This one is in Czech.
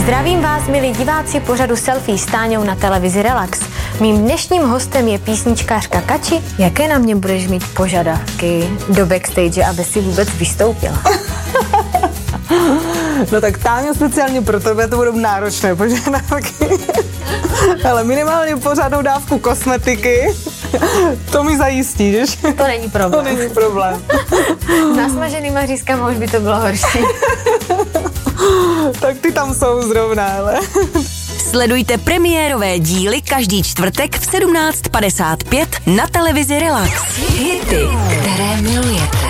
Zdravím vás, milí diváci pořadu Selfie s Táňou na televizi Relax. Mým dnešním hostem je písničkářka Kači. Jaké na mě budeš mít požadavky do backstage, aby si vůbec vystoupila? No tak Táňo, speciálně pro tebe to budou náročné požadavky. Ale minimálně pořádnou dávku kosmetiky, to mi zajistíš. To není problém. To není problém. S nasmaženýma řízkama už by to bylo horší. Tak ty tam jsou zrovna, ale... Sledujte premiérové díly každý čtvrtek v 17:55 na televizi Relax. Hity, které milujete.